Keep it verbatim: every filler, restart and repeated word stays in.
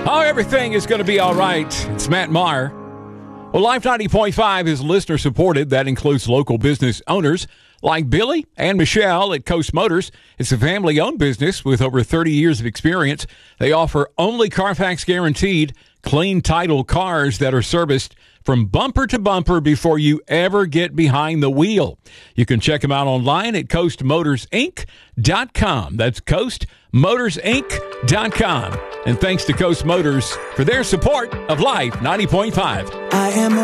Oh, everything is going to be all right. It's Matt Maher. Well, Life ninety point five is listener supported. That includes local business owners like Billy and Michelle at Coast Motors. It's a family-owned business with over thirty years of experience. They offer only Carfax guaranteed clean title cars that are serviced from bumper to bumper before you ever get behind the wheel. You can check them out online at coast motors inc dot com. That's coast motors inc dot com. And thanks to Coast Motors for their support of Life ninety point five. I am